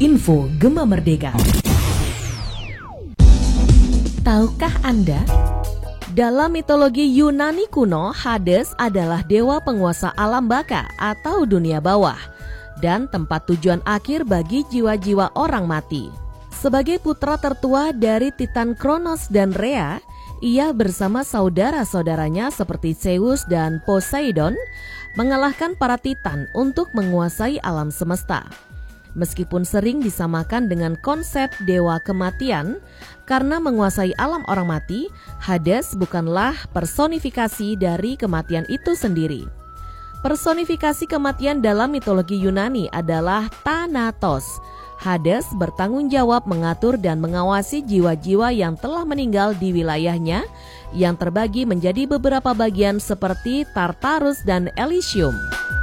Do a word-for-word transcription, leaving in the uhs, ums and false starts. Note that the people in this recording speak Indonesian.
Info Gema Merdeka. Tahukah Anda? Dalam mitologi Yunani kuno, Hades adalah dewa penguasa alam baka atau dunia bawah dan tempat tujuan akhir bagi jiwa-jiwa orang mati. Sebagai putra tertua dari Titan Kronos dan Rhea, ia bersama saudara-saudaranya seperti Zeus dan Poseidon mengalahkan para Titan untuk menguasai alam semesta. Meskipun sering disamakan dengan konsep dewa kematian, karena menguasai alam orang mati, Hades bukanlah personifikasi dari kematian itu sendiri. Personifikasi kematian dalam mitologi Yunani adalah Thanatos. Hades bertanggung jawab mengatur dan mengawasi jiwa-jiwa yang telah meninggal di wilayahnya, yang terbagi menjadi beberapa bagian seperti Tartarus dan Elysium.